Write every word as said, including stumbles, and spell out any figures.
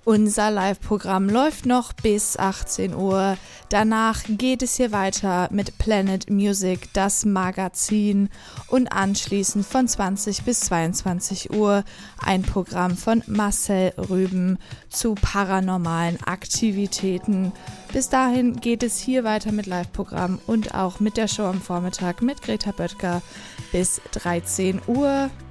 Unser Live-Programm läuft noch bis achtzehn Uhr. Danach geht es hier weiter mit Planet Music, das Magazin, und anschließend von zwanzig bis zweiundzwanzig Uhr ein Programm von Marcel Rüben zu paranormalen Aktivitäten. Bis dahin geht es hier weiter mit Live-Programm und auch mit der Show am Vormittag mit Greta Böttger bis dreizehn Uhr.